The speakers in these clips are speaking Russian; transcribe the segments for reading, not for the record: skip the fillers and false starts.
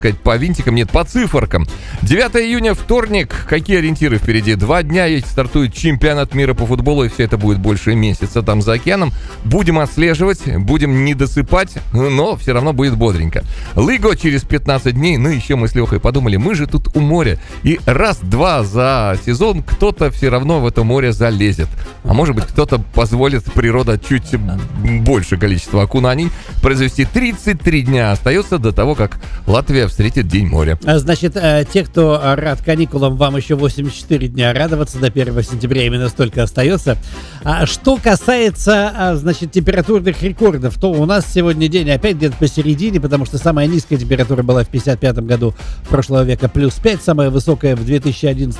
сказать, по винтикам, нет, по циферкам. 9 июня, вторник. Какие ориентиры впереди? 2 дня ведь стартует чемпионат мира по футболу, и все это будет больше месяца там за океаном. Будем отслеживать, будем не досыпать, но все равно будет бодренько. Лиго через 15 дней. Ну, еще мы с Лехой подумали, мы же тут у моря. И раз-два за сезон кто-то все равно в это море залезет. А может быть, кто-то позволит природа чуть больше количества окунаний произвести. 33 дня остается до того, как Латвия встретит День моря. Значит, те, кто рад каникулам, вам еще 84 дня радоваться. До 1 сентября именно столько остается. Что касается, значит, температурных рекордов, то у нас сегодня день опять где-то посередине, потому что самая низкая температура была в 55 году прошлого века плюс 5, самая высокая в 2011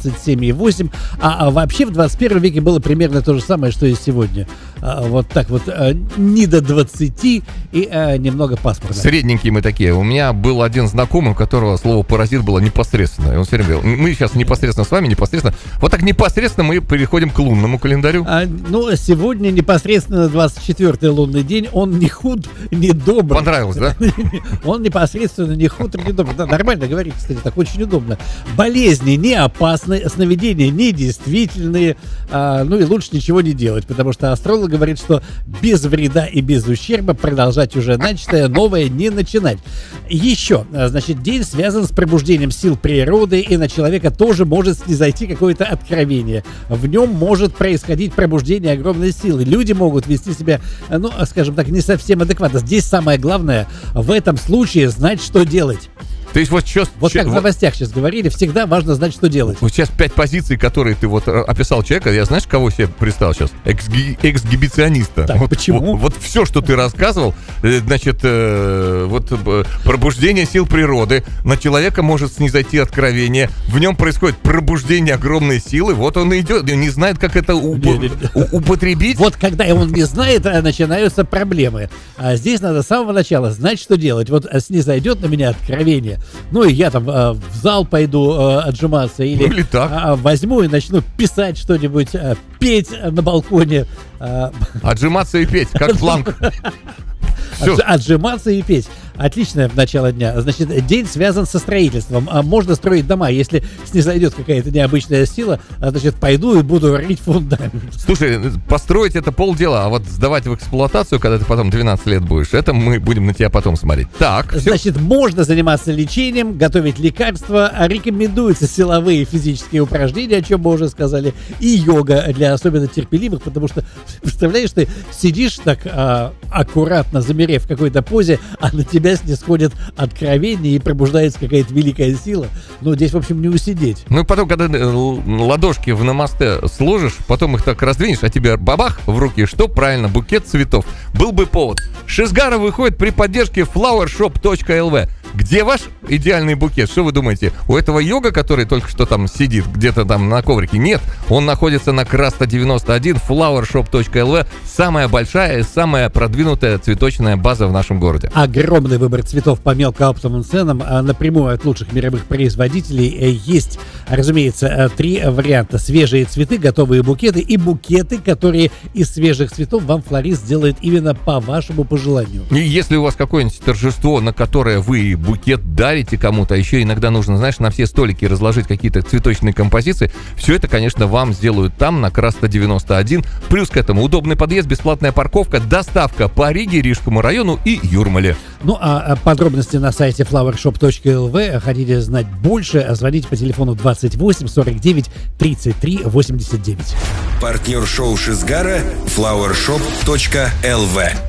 27,8, а вообще в 21 веке было примерно то же самое, что и сегодня. Вот так вот, не до 20 и немного пасмурно. Средненькие мы такие. У меня был один знакомый, у которого слово «паразит» было непосредственно. И он все время говорил, мы сейчас непосредственно с вами, непосредственно. Вот так непосредственно мы переходим к лунному календарю. Ну, сегодня непосредственно 24-й лунный день. Он не худ, не добр. Понравилось, да? Он непосредственно не худ, не добр. Да, нормально говорить, кстати, так очень удобно. Болезни не опасны, сновидения недействительные. Ну и лучше ничего не делать, потому что астролог говорит, что без вреда и без ущерба продолжать уже начатое, новое не начинать. Еще, значит, день связан с пробуждением сил природы, и на человека тоже может снизойти какое-то откровение. В нем может происходить пробуждение огромной силы. Люди могут вести себя, ну, скажем так, не совсем адекватно. Здесь самое главное в этом случае знать, что делать. То есть вот сейчас... Вот как в новостях сейчас говорили, всегда важно знать, что делать. Вот сейчас 5 позиций, которые ты вот описал человека, я знаешь, кого себе представил сейчас? Эксгибициониста. Так, вот, почему? Вот все, что ты рассказывал, значит, вот пробуждение сил природы, на человека может снизойти откровение, в нем происходит пробуждение огромной силы, вот он идет, не знает, как это употребить. Вот когда он не знает, начинаются проблемы. А здесь надо с самого начала знать, что делать. Вот снизойдет на меня откровение, ну и я там в зал пойду отжиматься или так. Возьму и начну писать что-нибудь, петь на балконе. Отжиматься и петь, как Бланк. Отжиматься и петь. Отличное начало дня. Значит, день связан со строительством. Можно строить дома. Если снизойдет какая-то необычная сила, значит, пойду и буду рыть фундамент. Слушай, построить это полдела, а вот сдавать в эксплуатацию, когда ты потом 12 лет будешь, это мы будем на тебя потом смотреть. Так, значит, можно заниматься лечением, готовить лекарства, рекомендуются силовые физические упражнения, о чем мы уже сказали, и йога для особенно терпеливых, потому что, представляешь, ты сидишь так аккуратно, замерев в какой-то позе, а на тебя снисходит откровение и пробуждается какая-то великая сила. Но здесь, в общем, не усидеть. Ну и потом, когда ладошки в намасте сложишь, потом их так раздвинешь, а тебе бабах в руки, что правильно, букет цветов. Был бы повод. Шизгара выходит при поддержке flowershop.lv. Где ваш идеальный букет? Что вы думаете? У этого йога, который только что там сидит, где-то там на коврике? Нет, он находится на Краста 91, flowershop.lv. Самая большая и самая продвинутая цветочная база в нашем городе. Огромный выбор цветов по мелкооптовым ценам, напрямую от лучших мировых производителей. Есть, разумеется, 3 варианта. Свежие цветы, готовые букеты и букеты, которые из свежих цветов вам флорист сделает именно по вашему пожеланию. И если у вас какое-нибудь торжество, на которое вы букет дарите кому-то, а еще иногда нужно, знаешь, на все столики разложить какие-то цветочные композиции, все это, конечно, вам сделают там, на Краста 91. Плюс к этому удобный подъезд, бесплатная парковка, доставка по Риге, Рижскому району и Юрмале. Ну, а подробности на сайте flowershop.lv. Хотите знать больше, звоните по телефону 28 49 33 89. Партнер шоу Шизгара flowershop.lv.